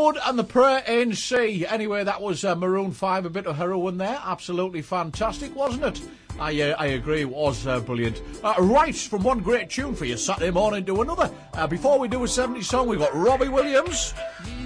Blood and the Prayer in Sea. Anyway, that was Maroon 5, a bit of heroin there. Absolutely fantastic, wasn't it? I agree, it was brilliant. Right, from one great tune for you Saturday morning to another. Before we do a 70s song, we've got Robbie Williams.